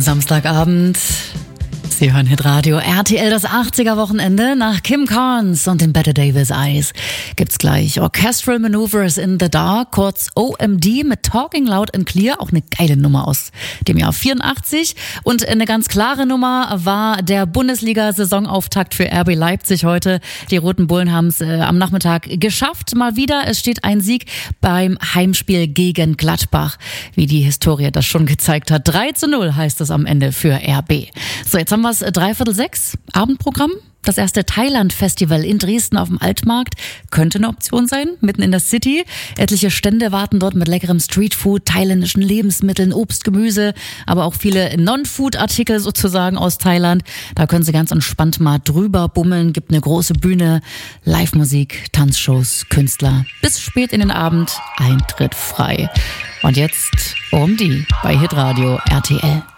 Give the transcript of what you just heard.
Samstagabend. Sie hören Hitradio RTL, das 80er-Wochenende. Nach Kim Carnes und den Bette Davis Eyes gibt's gleich Orchestral Maneuvers in the Dark, kurz OMD mit Talking Loud and Clear, auch eine geile Nummer aus dem Jahr 84. Und eine ganz klare Nummer war der Bundesliga-Saisonauftakt für RB Leipzig heute. Die Roten Bullen haben es am Nachmittag geschafft. Mal wieder, es steht ein Sieg beim Heimspiel gegen Gladbach, wie die Historie das schon gezeigt hat. 3:0 heißt es am Ende für RB. So, jetzt haben wir es 5:45, Abendprogramm. Das erste Thailand-Festival in Dresden auf dem Altmarkt könnte eine Option sein, mitten in der City. Etliche Stände warten dort mit leckerem Streetfood, thailändischen Lebensmitteln, Obst, Gemüse, aber auch viele Non-Food-Artikel sozusagen aus Thailand. Da können Sie ganz entspannt mal drüber bummeln, gibt eine große Bühne, Live-Musik, Tanzshows, Künstler. Bis spät in den Abend, Eintritt frei. Und jetzt OMD bei Hitradio RTL.